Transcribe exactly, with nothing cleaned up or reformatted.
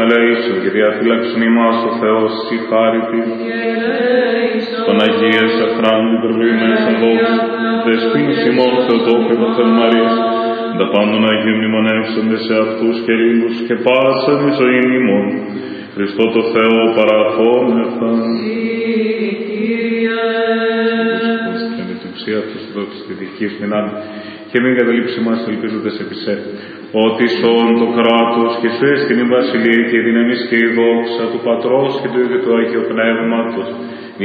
Ελέησον και διαφύλαξον ημάς ο Θεός η χάρητη. Τον Αγίας Αχράντου υπερβλημένης αδόξου, δεσπίνης ημών Θεοτόκου Πατέρ Μαρίας, τα πάντων Αγίων μνημονεύσονται σε αυτούς και λίγους και πάσαν η ζωή ημών. Χριστό το Θεό παραχόμεθα. Και με την ουσία του δόξης τη δική σου δυνάμει και μην καταλήψει μας ελπίζοντας επί σε. Ότι σών το κράτος και σου έστειν η βασιλεία και η δύναμη και η δόξα του Πατρός και του Υιού και του Αγίου Πνεύματος